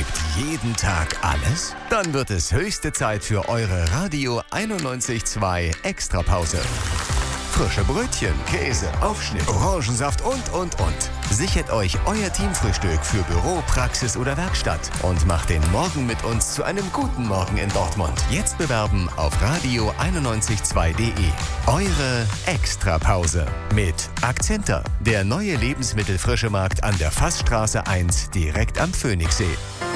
Gebt jeden Tag alles? Dann wird es höchste Zeit für eure Radio 91.2 Extrapause. Frische Brötchen, Käse, Aufschnitt, Orangensaft und. Sichert euch euer Teamfrühstück für Büro, Praxis oder Werkstatt und macht den Morgen mit uns zu einem guten Morgen in Dortmund. Jetzt bewerben auf radio992.de. Eure Extrapause mit Akzenter, der neue Lebensmittelfrischemarkt an der Fassstraße 1 direkt am Phoenixsee.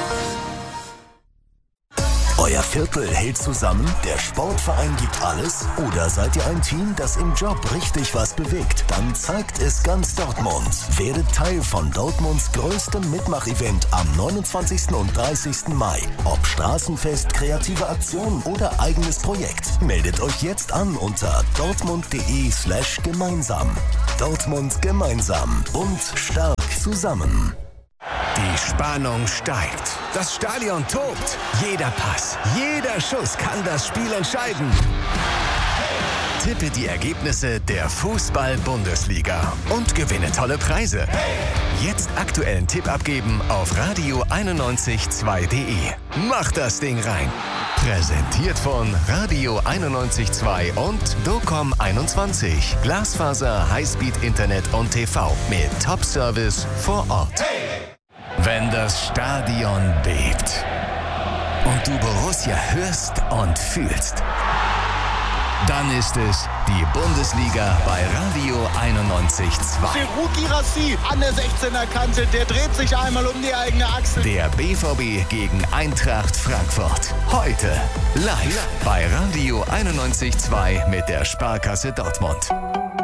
Euer Viertel hält zusammen? Der Sportverein gibt alles? Oder seid ihr ein Team, das im Job richtig was bewegt? Dann zeigt es ganz Dortmund. Werdet Teil von Dortmunds größtem Mitmachevent am 29. und 30. Mai. Ob Straßenfest, kreative Aktion oder eigenes Projekt. Meldet euch jetzt an unter dortmund.de/gemeinsam. Dortmund gemeinsam und stark zusammen. Die Spannung steigt. Das Stadion tobt. Jeder Pass, jeder Schuss kann das Spiel entscheiden. Tippe die Ergebnisse der Fußball-Bundesliga und gewinne tolle Preise. Jetzt aktuellen Tipp abgeben auf radio992.de. Macht das Ding rein. Präsentiert von Radio 91.2 und DOCOM21. Glasfaser, Highspeed, Internet und TV mit Top-Service vor Ort. Wenn das Stadion bebt und du Borussia hörst und fühlst, dann ist es die Bundesliga bei Radio 91.2. Seru Girassi an der 16er Kante, der dreht sich einmal um die eigene Achse. Der BVB gegen Eintracht Frankfurt. Heute live bei Radio 91.2 mit der Sparkasse Dortmund.